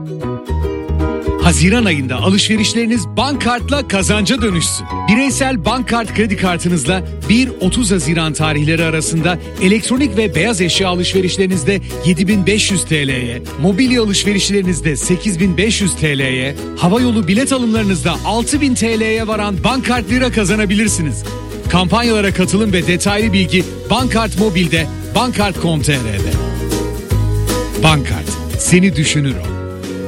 Haziran ayında alışverişleriniz Bankkart'la kazanca dönüşsün. Bireysel Bankkart kredi kartınızla 1-30 Haziran tarihleri arasında elektronik ve beyaz eşya alışverişlerinizde 7.500 TL'ye, mobilya alışverişlerinizde 8.500 TL'ye, havayolu bilet alımlarınızda 6.000 TL'ye varan Bankkart lira kazanabilirsiniz. Kampanyalara katılım ve detaylı bilgi Bankkart Mobil'de, bankkart.com.tr'de. Bankkart, seni düşünür o.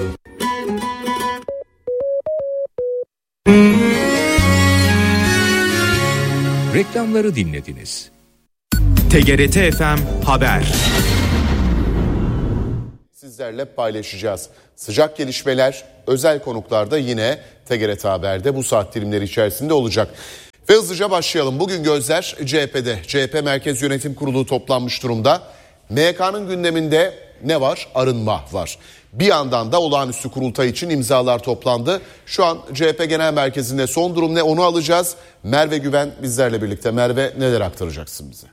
Reklamları dinlediniz. TGRT FM Haber. Sizlerle paylaşacağız. Sıcak gelişmeler, özel konuklar da yine TGRT Haber'de bu saat dilimleri içerisinde olacak. Ve hızlıca başlayalım. Bugün gözler CHP'de. CHP Merkez Yönetim Kurulu toplanmış durumda. MYK'nın gündeminde ne var? Arınma var. Bir yandan da olağanüstü kurultay için imzalar toplandı. Şu an CHP Genel Merkezi'nde son durum ne, onu alacağız. Merve Güven bizlerle birlikte. Merve, neler aktaracaksın bize?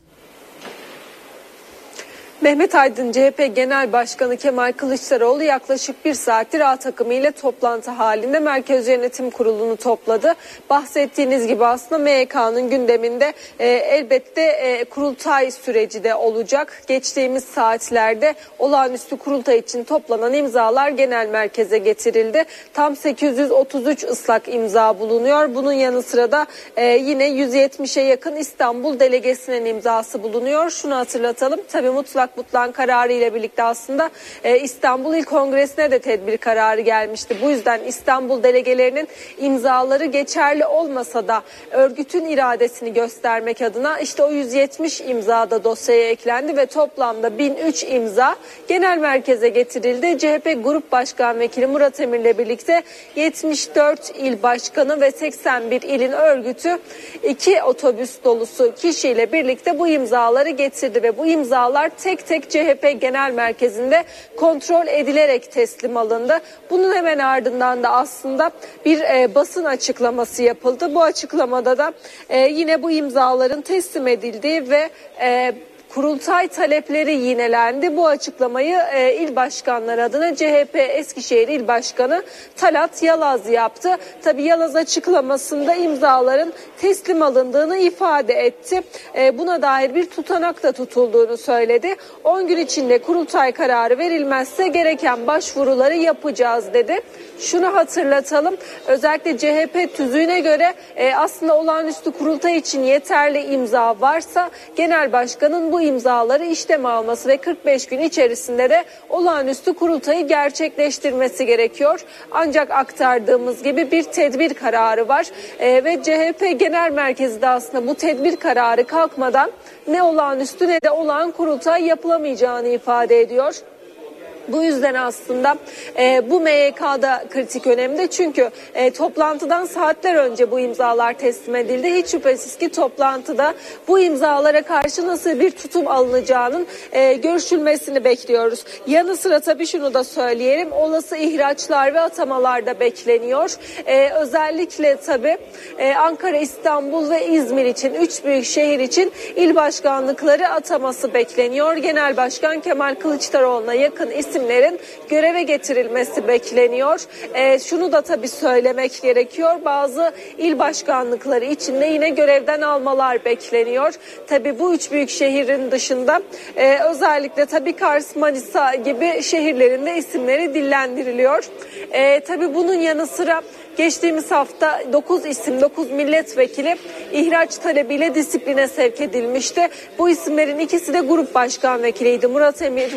Mehmet Aydın, CHP Genel Başkanı Kemal Kılıçdaroğlu yaklaşık bir saattir A takımı ile toplantı halinde Merkez Yönetim Kurulu'nu topladı. Bahsettiğiniz gibi aslında MYK'nın gündeminde elbette kurultay süreci de olacak. Geçtiğimiz saatlerde olağanüstü kurultay için toplanan imzalar genel merkeze getirildi. Tam 833 ıslak imza bulunuyor. Bunun yanı sıra da yine 170'e yakın İstanbul delegesinin imzası bulunuyor. Şunu hatırlatalım, tabii mutlak kararı ile birlikte aslında İstanbul İl Kongresi'ne de tedbir kararı gelmişti. Bu yüzden İstanbul delegelerinin imzaları geçerli olmasa da örgütün iradesini göstermek adına işte o 170 imza da dosyaya eklendi ve toplamda 1003 imza genel merkeze getirildi. CHP Grup Başkan Vekili Murat Emir'le birlikte 74 il başkanı ve 81 ilin örgütü 2 otobüs dolusu kişiyle birlikte bu imzaları getirdi ve bu imzalar tek CHP Genel Merkezi'nde kontrol edilerek teslim alındı. Bunun hemen ardından da aslında bir basın açıklaması yapıldı. Bu açıklamada da yine bu imzaların teslim edildiği ve kurultay talepleri yinelendi. Bu açıklamayı il başkanları adına CHP Eskişehir İl Başkanı Talat Yalaz yaptı. Tabii Yalaz açıklamasında imzaların teslim alındığını ifade etti. Buna dair bir tutanak da tutulduğunu söyledi. 10 gün içinde kurultay kararı verilmezse gereken başvuruları yapacağız dedi. Şunu hatırlatalım, özellikle CHP tüzüğüne göre aslında olağanüstü kurultay için yeterli imza varsa genel başkanın bu imzaları işleme alması ve 45 gün içerisinde de olağanüstü kurultayı gerçekleştirmesi gerekiyor. Ancak aktardığımız gibi bir tedbir kararı var ve CHP Genel Merkezi de aslında bu tedbir kararı kalkmadan ne olağanüstü ne de olağan kurultay yapılamayacağını ifade ediyor. Bu yüzden aslında bu MYK'da kritik önemde, çünkü toplantıdan saatler önce bu imzalar teslim edildi. Hiç şüphesiz ki toplantıda bu imzalara karşı nasıl bir tutum alınacağının görüşülmesini bekliyoruz. Yanı sıra tabii şunu da söyleyelim, olası ihraçlar ve atamalar da bekleniyor. Özellikle tabii Ankara, İstanbul ve İzmir için, 3 büyük şehir için il başkanlıkları ataması bekleniyor. Genel Başkan Kemal Kılıçdaroğlu'na yakın isimlerin göreve getirilmesi bekleniyor. Şunu da tabii söylemek gerekiyor. Bazı il başkanlıkları içinde yine görevden almalar bekleniyor. Tabii bu 3 büyük şehrin dışında özellikle tabii Kars, Manisa gibi şehirlerin de isimleri dillendiriliyor. Tabii bunun yanı sıra geçtiğimiz hafta 9 isim, 9 milletvekili ihraç talebiyle disipline sevk edilmişti. Bu isimlerin ikisi de grup başkan vekiliydi. Murat Emir,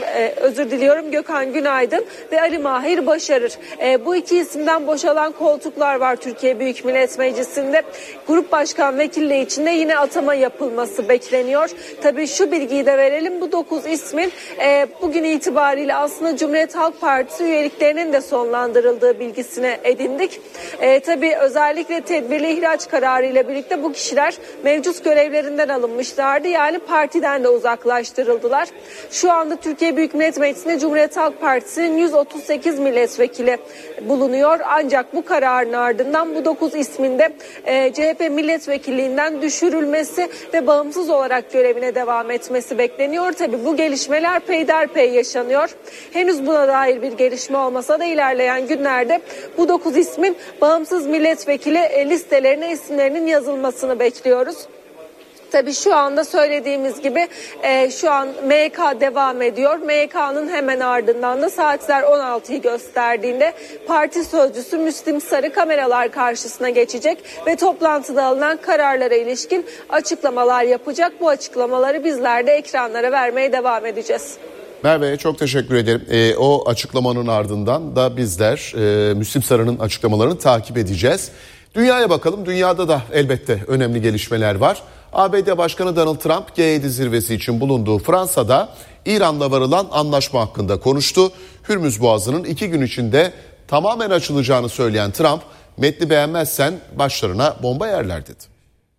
Gökhan Günaydın ve Ali Mahir Başarır. Bu iki isimden boşalan koltuklar var Türkiye Büyük Millet Meclisi'nde. Grup başkan vekilliği için de yine atama yapılması bekleniyor. Tabii şu bilgiyi de verelim. Bu 9 ismin bugün itibariyle aslında Cumhuriyet Halk Partisi üyeliklerinin de sonlandırıldığı bilgisine edindik. Tabii özellikle tedbirli ihraç kararı ile birlikte bu kişi kişiler mevcut görevlerinden alınmışlardı. Yani partiden de uzaklaştırıldılar. Şu anda Türkiye Büyük Millet Meclisi'nde Cumhuriyet Halk Partisi'nin 138 milletvekili bulunuyor. Ancak bu kararın ardından bu 9 ismin de CHP milletvekilliğinden düşürülmesi ve bağımsız olarak görevine devam etmesi bekleniyor. Tabii bu gelişmeler peyderpey yaşanıyor. Henüz buna dair bir gelişme olmasa da ilerleyen günlerde bu 9 ismin bağımsız milletvekili listelerine isimlerinin yazılmasını bekliyoruz. Tabii şu anda söylediğimiz gibi şu an MYK devam ediyor. MYK'nın hemen ardından da saatler 16'yı gösterdiğinde parti sözcüsü Müslim Sarı kameralar karşısına geçecek ve toplantıda alınan kararlara ilişkin açıklamalar yapacak. Bu açıklamaları bizler de ekranlara vermeye devam edeceğiz. Merve'ye çok teşekkür ederim. O açıklamanın ardından da bizler Müslim Sarı'nın açıklamalarını takip edeceğiz. Dünyaya bakalım. Dünyada da elbette önemli gelişmeler var. ABD Başkanı Donald Trump G7 zirvesi için bulunduğu Fransa'da İran'la varılan anlaşma hakkında konuştu. Hürmüz Boğazı'nın 2 gün içinde tamamen açılacağını söyleyen Trump, metni beğenmezsen başlarına bomba yerler dedi.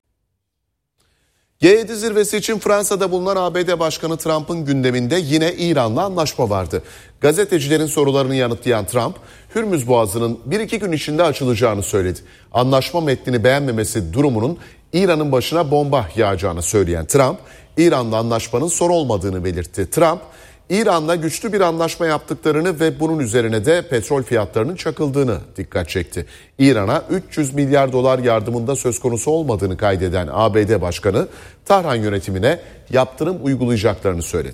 G7 zirvesi için Fransa'da bulunan ABD Başkanı Trump'ın gündeminde yine İran'la anlaşma vardı. Gazetecilerin sorularını yanıtlayan Trump, Hürmüz Boğazı'nın 1-2 gün içinde açılacağını söyledi. Anlaşma metnini beğenmemesi durumunun İran'ın başına bomba yağacağını söyleyen Trump, İran'la anlaşmanın son olmadığını belirtti. Trump, İran'la güçlü bir anlaşma yaptıklarını ve bunun üzerine de petrol fiyatlarının çakıldığını dikkat çekti. İran'a 300 milyar dolar yardımında söz konusu olmadığını kaydeden ABD Başkanı, Tahran yönetimine yaptırım uygulayacaklarını söyledi.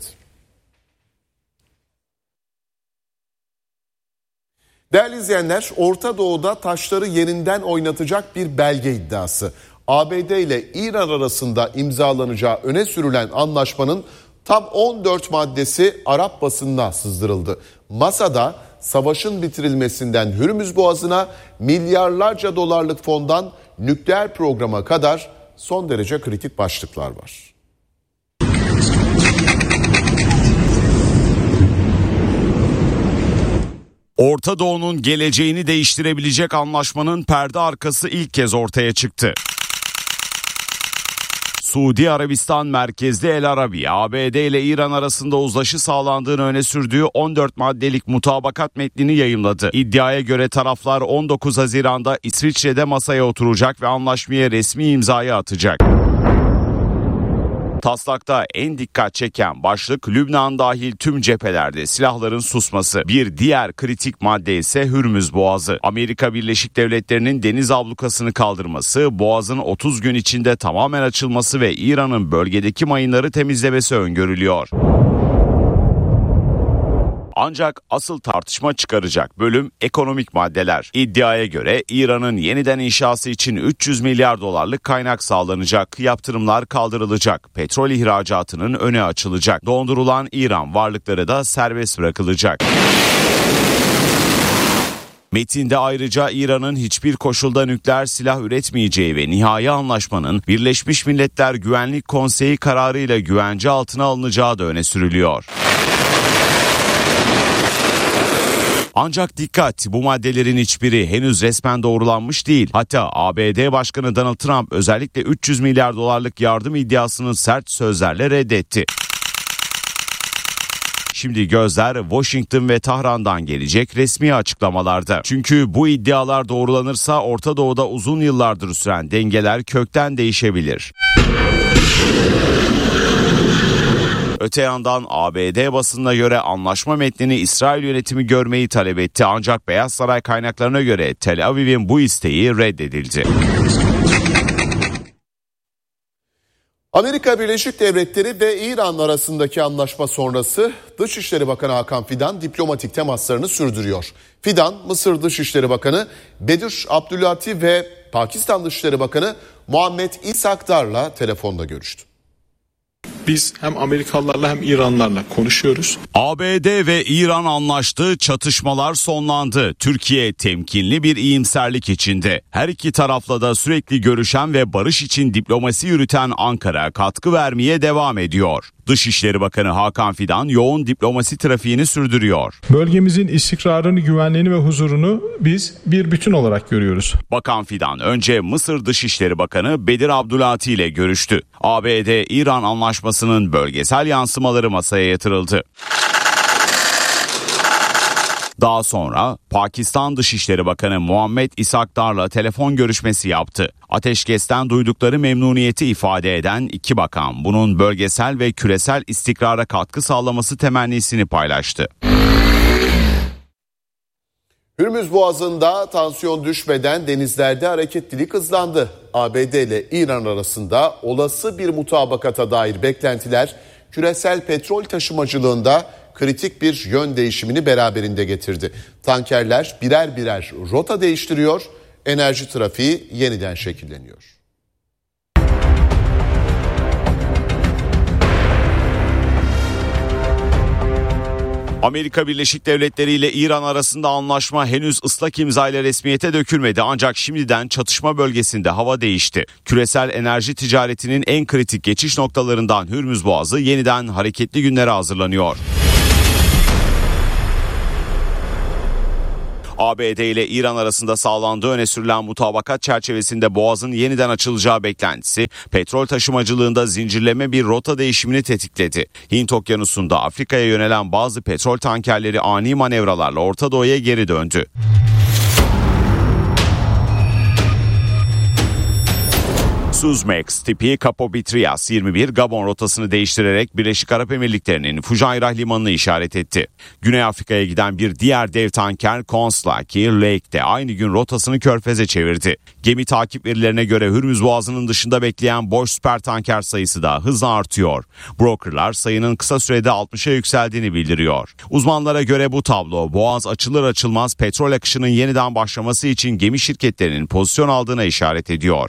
Değerli izleyenler, Orta Doğu'da taşları yerinden oynatacak bir belge iddiası. ABD ile İran arasında imzalanacağı öne sürülen anlaşmanın tam 14 maddesi Arap basınına sızdırıldı. Masada savaşın bitirilmesinden Hürmüz Boğazı'na milyarlarca dolarlık fondan nükleer programa kadar son derece kritik başlıklar var. Orta Doğu'nun geleceğini değiştirebilecek anlaşmanın perde arkası ilk kez ortaya çıktı. Suudi Arabistan merkezli El Arabi, ABD ile İran arasında uzlaşı sağlandığını öne sürdüğü 14 maddelik mutabakat metnini yayımladı. İddiaya göre taraflar 19 Haziran'da İsviçre'de masaya oturacak ve anlaşmaya resmi imzayı atacak. Taslakta en dikkat çeken başlık Lübnan dahil tüm cephelerde silahların susması. Bir diğer kritik madde ise Hürmüz Boğazı. Amerika Birleşik Devletleri'nin deniz ablukasını kaldırması, Boğaz'ın 30 gün içinde tamamen açılması ve İran'ın bölgedeki mayınları temizlemesi öngörülüyor. Ancak asıl tartışma çıkaracak bölüm ekonomik maddeler. İddiaya göre İran'ın yeniden inşası için 300 milyar dolarlık kaynak sağlanacak, yaptırımlar kaldırılacak, petrol ihracatının önü açılacak, dondurulan İran varlıkları da serbest bırakılacak. Metinde ayrıca İran'ın hiçbir koşulda nükleer silah üretmeyeceği ve nihai anlaşmanın Birleşmiş Milletler Güvenlik Konseyi kararıyla güvence altına alınacağı da öne sürülüyor. Ancak dikkat, bu maddelerin hiçbiri henüz resmen doğrulanmış değil. Hatta ABD Başkanı Donald Trump özellikle 300 milyar dolarlık yardım iddiasını sert sözlerle reddetti. Şimdi gözler Washington ve Tahran'dan gelecek resmi açıklamalarda. Çünkü bu iddialar doğrulanırsa Orta Doğu'da uzun yıllardır süren dengeler kökten değişebilir. Öte yandan ABD basınına göre anlaşma metnini İsrail yönetimi görmeyi talep etti. Ancak Beyaz Saray kaynaklarına göre Tel Aviv'in bu isteği reddedildi. Amerika Birleşik Devletleri ve İran arasındaki anlaşma sonrası Dışişleri Bakanı Hakan Fidan diplomatik temaslarını sürdürüyor. Fidan, Mısır Dışişleri Bakanı Bedir Abdülati ve Pakistan Dışişleri Bakanı Muhammed İshakdar'la telefonda görüştü. Biz hem Amerikalılarla hem İranlarla konuşuyoruz. ABD ve İran anlaştı, çatışmalar sonlandı. Türkiye temkinli bir iyimserlik içinde. Her iki tarafla da sürekli görüşen ve barış için diplomasi yürüten Ankara katkı vermeye devam ediyor. Dışişleri Bakanı Hakan Fidan yoğun diplomasi trafiğini sürdürüyor. Bölgemizin istikrarını, güvenliğini ve huzurunu biz bir bütün olarak görüyoruz. Bakan Fidan önce Mısır Dışişleri Bakanı Bedir Abdülati ile görüştü. ABD-İran anlaşmasının bölgesel yansımaları masaya yatırıldı. Daha sonra Pakistan Dışişleri Bakanı Muhammed İshakdar'la telefon görüşmesi yaptı. Ateşkesten duydukları memnuniyeti ifade eden iki bakan bunun bölgesel ve küresel istikrara katkı sağlaması temennisini paylaştı. Hürmüz Boğazı'nda tansiyon düşmeden denizlerde hareketlilik hızlandı. ABD ile İran arasında olası bir mutabakata dair beklentiler küresel petrol taşımacılığında kritik bir yön değişimini beraberinde getirdi. Tankerler birer birer rota değiştiriyor, enerji trafiği yeniden şekilleniyor. Amerika Birleşik Devletleri ile İran arasında anlaşma henüz ıslak imza ile resmiyete dökülmedi ancak şimdiden çatışma bölgesinde hava değişti. Küresel enerji ticaretinin en kritik geçiş noktalarından Hürmüz Boğazı yeniden hareketli günlere hazırlanıyor. ABD ile İran arasında sağlandığı öne sürülen mutabakat çerçevesinde Boğaz'ın yeniden açılacağı beklentisi petrol taşımacılığında zincirleme bir rota değişimini tetikledi. Hint Okyanusu'nda Afrika'ya yönelen bazı petrol tankerleri ani manevralarla Orta Doğu'ya geri döndü. Suezmax tipi Capo Trias 21 Gabon rotasını değiştirerek Birleşik Arap Emirlikleri'nin Fujairah limanını işaret etti. Güney Afrika'ya giden bir diğer dev tanker Conslaki Lake'de aynı gün rotasını Körfez'e çevirdi. Gemi takip verilerine göre Hürmüz Boğazı'nın dışında bekleyen boş süper tanker sayısı da hızla artıyor. Brokerlar sayının kısa sürede 60'a yükseldiğini bildiriyor. Uzmanlara göre bu tablo Boğaz açılır açılmaz petrol akışının yeniden başlaması için gemi şirketlerinin pozisyon aldığına işaret ediyor.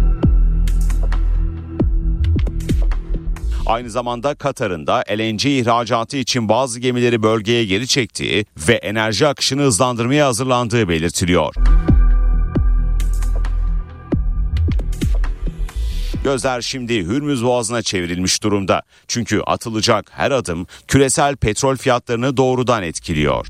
Aynı zamanda Katar'ın da LNG ihracatı için bazı gemileri bölgeye geri çektiği ve enerji akışını hızlandırmaya hazırlandığı belirtiliyor. Gözler şimdi Hürmüz Boğazı'na çevrilmiş durumda. Çünkü atılacak her adım küresel petrol fiyatlarını doğrudan etkiliyor.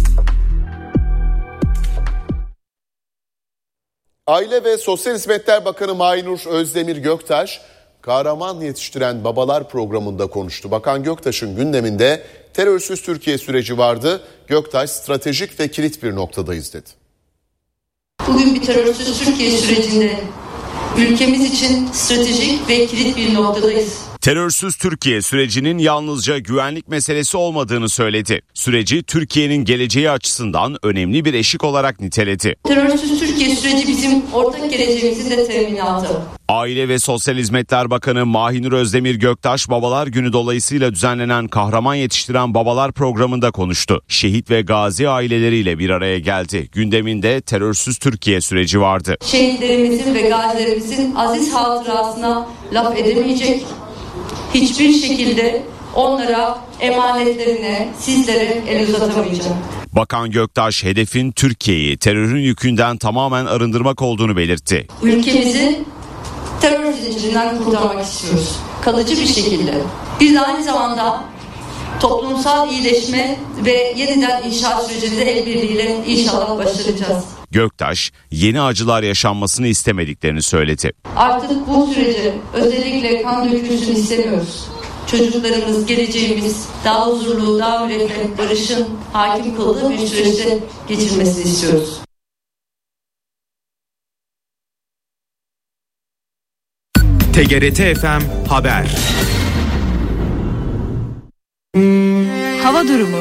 Aile ve Sosyal Hizmetler Bakanı Mahinur Özdemir Göktaş, kahraman yetiştiren babalar programında konuştu. Bakan Göktaş'ın gündeminde terörsüz Türkiye süreci vardı. Göktaş stratejik ve kilit bir noktadayız dedi. Bugün bir terörsüz Türkiye sürecinde ülkemiz için stratejik ve kilit bir noktadayız. Terörsüz Türkiye sürecinin yalnızca güvenlik meselesi olmadığını söyledi. Süreci Türkiye'nin geleceği açısından önemli bir eşik olarak niteledi. Terörsüz Türkiye süreci bizim ortak geleceğimizin de teminatı. Aile ve Sosyal Hizmetler Bakanı Mahinur Özdemir Göktaş, Babalar Günü dolayısıyla düzenlenen Kahraman Yetiştiren Babalar programında konuştu. Şehit ve gazi aileleriyle bir araya geldi. Gündeminde terörsüz Türkiye süreci vardı. Şehitlerimizin ve gazilerimizin aziz hatırasına laf edemeyecek, hiçbir şekilde onlara, emanetlerine, sizlere el uzatamayacağım. Bakan Göktaş, hedefin Türkiye'yi terörün yükünden tamamen arındırmak olduğunu belirtti. Ülkemizi terör zincirinden kurtarmak istiyoruz. Kalıcı bir şekilde. Biz de aynı zamanda toplumsal iyileşme ve yeniden inşaat sürecinde el birliğiyle inşallah başaracağız. Göktaş, yeni acılar yaşanmasını istemediklerini söyledi. Artık bu süreci özellikle kan dökülsün istemiyoruz. Çocuklarımız, geleceğimiz daha huzurlu, daha müreffeh, barışın hakim kıldığı bir süreçte geçirmesini istiyoruz. TGRT FM Haber. Hava durumu.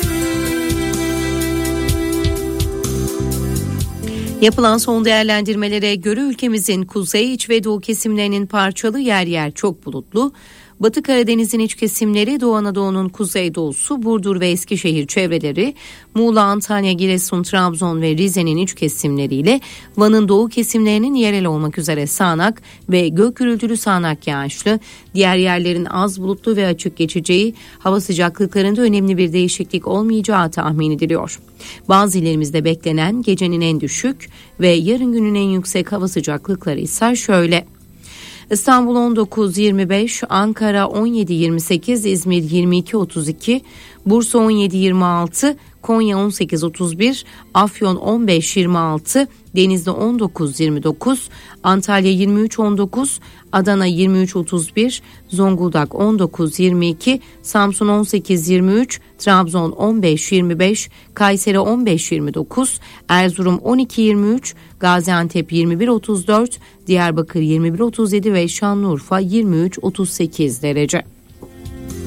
Yapılan son değerlendirmelere göre ülkemizin kuzey, iç ve doğu kesimlerinin parçalı yer yer çok bulutlu, Batı Karadeniz'in iç kesimleri, Doğu Anadolu'nun kuzeydoğusu, Burdur ve Eskişehir çevreleri, Muğla, Antalya, Giresun, Trabzon ve Rize'nin iç kesimleriyle Van'ın doğu kesimlerinin yerel olmak üzere sağanak ve gök gürültülü sağanak yağışlı, diğer yerlerin az bulutlu ve açık geçeceği, hava sıcaklıklarında önemli bir değişiklik olmayacağı tahmin ediliyor. Bazı illerimizde beklenen gecenin en düşük ve yarın günün en yüksek hava sıcaklıkları ise şöyle. İstanbul 19-25, Ankara 17-28, İzmir 22-32, Bursa 17-26, Konya 18-31, Afyon 15-26, Denizli 19-29, Antalya 23-19, Adana 23-31, Zonguldak 19-22, Samsun 18-23, Trabzon 15-25, Kayseri 15-29, Erzurum 12-23, Gaziantep 21-34, Diyarbakır 21-37 ve Şanlıurfa 23-38 derece.